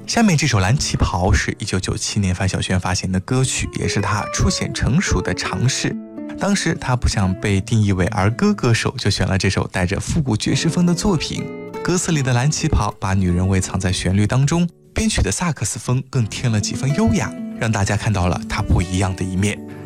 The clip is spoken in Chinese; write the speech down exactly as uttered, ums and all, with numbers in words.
下面这首《蓝旗袍》是一九九七年范晓萱发行的歌曲，也是她初显成熟的尝试。当时她不想被定义为儿歌歌手，就选了这首带着复古爵士风的作品。歌词里的蓝旗袍把女人味藏在旋律当中，编曲的萨克斯风更添了几分优雅，让大家看到了她不一样的一面。